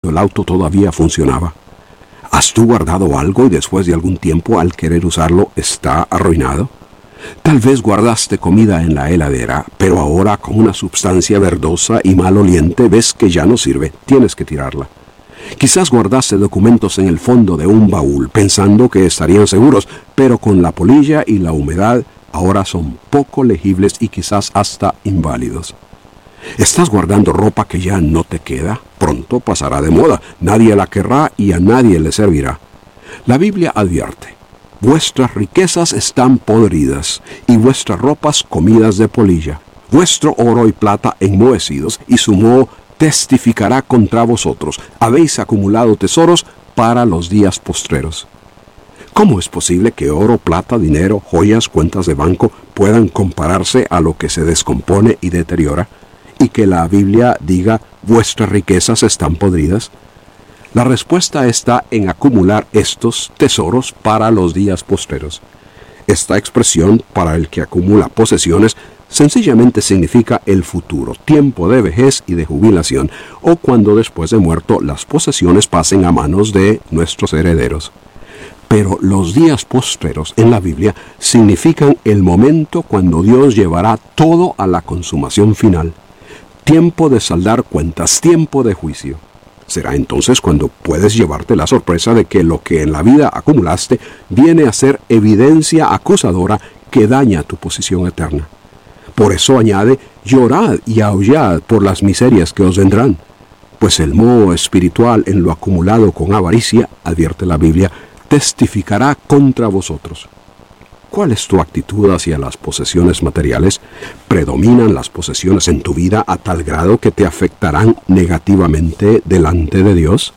el auto todavía funcionaba. ¿Has tú guardado algo y después de algún tiempo al querer usarlo está arruinado? Tal vez guardaste comida en la heladera, pero ahora con una sustancia verdosa y maloliente ves que ya no sirve, tienes que tirarla. Quizás guardaste documentos en el fondo de un baúl pensando que estarían seguros, pero con la polilla y la humedad ahora son poco legibles y quizás hasta inválidos. ¿Estás guardando ropa que ya no te queda? Pronto pasará de moda, nadie la querrá y a nadie le servirá. La Biblia advierte: vuestras riquezas están podridas y vuestras ropas comidas de polilla. Vuestro oro y plata enmohecidos y su moho testificará contra vosotros. Habéis acumulado tesoros para los días postreros. ¿Cómo es posible que oro, plata, dinero, joyas, cuentas de banco puedan compararse a lo que se descompone y deteriora? Y que la Biblia diga: vuestras riquezas están podridas. La respuesta está en acumular estos tesoros para los días postreros. Esta expresión, para el que acumula posesiones, sencillamente significa el futuro, tiempo de vejez y de jubilación, o cuando después de muerto las posesiones pasen a manos de nuestros herederos. Pero los días postreros en la Biblia significan el momento cuando Dios llevará todo a la consumación final. Tiempo de saldar cuentas, tiempo de juicio. Será entonces cuando puedes llevarte la sorpresa de que lo que en la vida acumulaste viene a ser evidencia acusadora que daña tu posición eterna. Por eso añade: llorad y aullad por las miserias que os vendrán. Pues el moho espiritual en lo acumulado con avaricia, advierte la Biblia, testificará contra vosotros. ¿Cuál es tu actitud hacia las posesiones materiales? ¿Predominan las posesiones en tu vida a tal grado que te afectarán negativamente delante de Dios?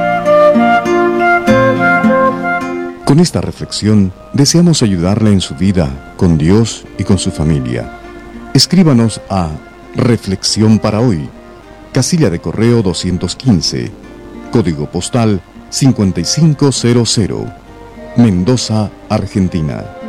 Con esta reflexión, deseamos ayudarle en su vida, con Dios y con su familia. Escríbanos a Reflexión para Hoy, casilla de correo 215, código postal 5500, Mendoza, Argentina.